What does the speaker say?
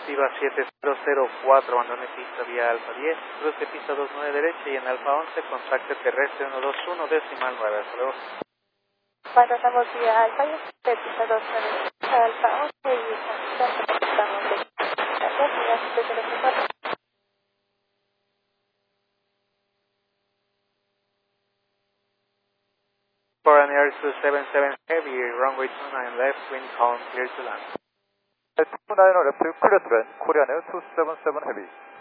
Viva 7004, abandone pista vía Alfa 10, cruce pista 29 derecha y en Alfa 11, contacte terrestre 121, decimal 9, hasta luego. Pasamos vía Alfa 10, pista 29, Alfa 11 y estamos de For an Air 277 Heavy, runway 29 left, wind calm, clear to land. 290 left, clear to land, Korean Air 277 Heavy.